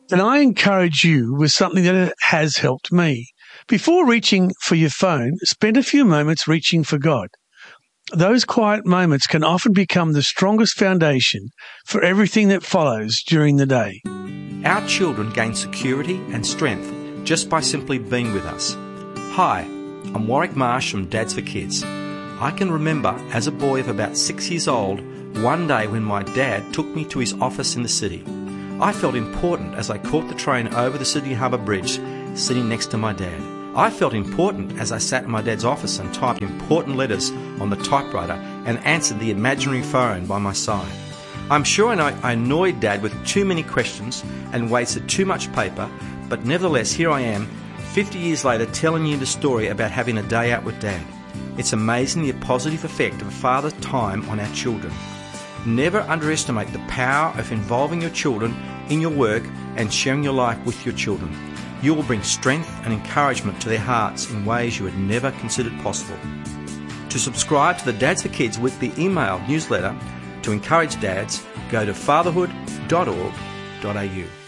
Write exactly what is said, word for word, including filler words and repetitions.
And I encourage you with something that has helped me. Before reaching for your phone, spend a few moments reaching for God. Those quiet moments can often become the strongest foundation for everything that follows during the day. Our children gain security and strength just by simply being with us. Hi, I'm Warwick Marsh from Dads for Kids. I can remember as a boy of about six years old, one day when my dad took me to his office in the city. I felt important as I caught the train over the Sydney Harbour Bridge, sitting next to my dad. I felt important as I sat in my dad's office and typed important letters on the typewriter and answered the imaginary phone by my side. I'm sure I, know I annoyed Dad with too many questions and wasted too much paper, but nevertheless here I am, fifty years later, telling you the story about having a day out with Dad. It's amazing the positive effect of a father's time on our children. Never underestimate the power of involving your children in your work and sharing your life with your children. You will bring strength and encouragement to their hearts in ways you had never considered possible. To subscribe to the Dads for Kids weekly email newsletter to encourage dads, go to fatherhood dot org dot a u.